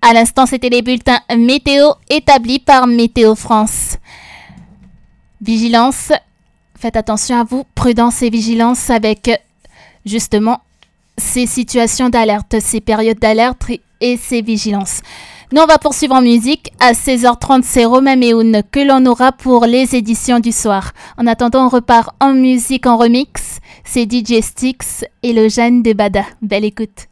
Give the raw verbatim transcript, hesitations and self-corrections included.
À l'instant, c'était les bulletins météo établis par Météo France. Vigilance, faites attention à vous, prudence et vigilance avec justement ces situations d'alerte, ces périodes d'alerte et ces vigilances. Nous, on va poursuivre en musique. À seize heures trente, c'est Romain Méhoun que l'on aura pour les éditions du soir. En attendant, on repart en musique en remix. C'est D J Styx et le Jeanne de Bada. Belle écoute.